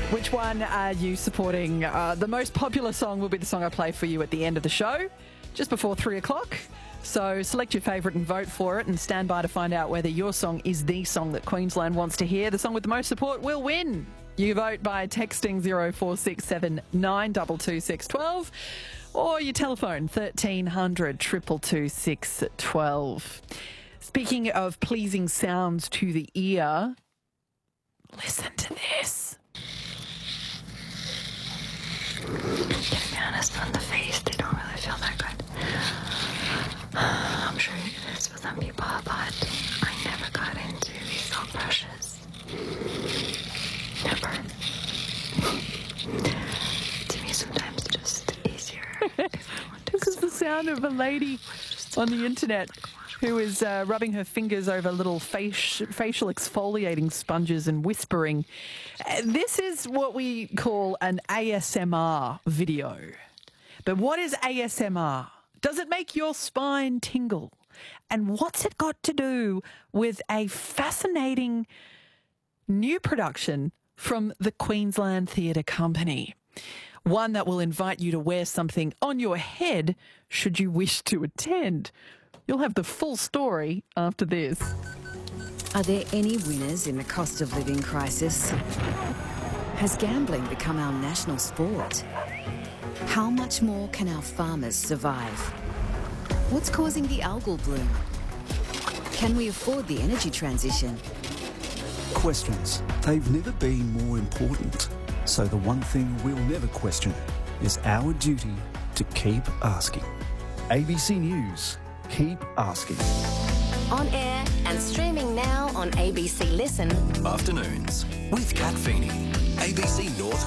Which one are you supporting? The most popular song will be the song I play for you at the end of the show, just before 3 o'clock. So select your favourite and vote for it, and stand by to find out whether your song is the song that Queensland wants to hear. The song with the most support will win. You vote by texting 0467 922 612 or your telephone 1300 222 612. Speaking of pleasing sounds to the ear, listen to this. To be honest, on the face, they don't really feel that good. I'm sure it is for some people, but I never got into these soft brushes. Never. To me, sometimes it's just easier if I want to. This is the sound of a lady on the internet who is rubbing her fingers over little facial exfoliating sponges and whispering. This is what we call an ASMR video. But what is ASMR? Does it make your spine tingle? And what's it got to do with a fascinating new production from the Queensland Theatre Company? One that will invite you to wear something on your head should you wish to attend. You'll have the full story after this. Are there any winners in the cost of living crisis? Has gambling become our national sport? How much more can our farmers survive? What's causing the algal bloom? Can we afford the energy transition? Questions. They've never been more important. So the one thing we'll never question is our duty to keep asking. ABC News. Keep asking. On air and streaming now on ABC Listen. Afternoons with Kat Feeney, ABC North